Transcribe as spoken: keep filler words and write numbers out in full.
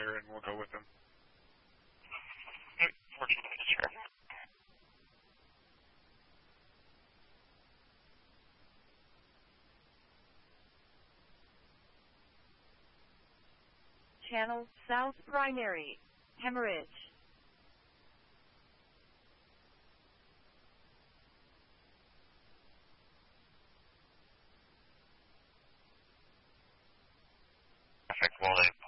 clear, and we'll go with them. fourteen minutes, sure. Channel South Primary. Hemorrhage. Traffic, well,